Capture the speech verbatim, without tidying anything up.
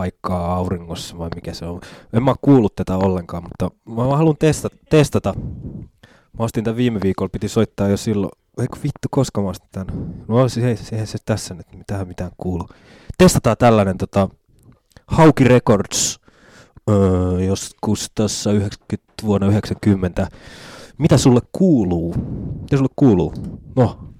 paikkaa auringossa vai mikä se on. En mä oo kuullut tätä ollenkaan, mutta mä haluan testata. testata. Mä ostin tän viime viikolla, piti soittaa jo silloin. Eikö vittu, koska mä ostin tän? No se, se, se tässä nyt mitään mitään kuuluu. Testataan tällainen tota, Hauki Records öö, joskus tässä yhdeksänkymmentä, vuonna yhdeksänkymmentä. Mitä sulle kuuluu? Mitä sulle kuuluu? No.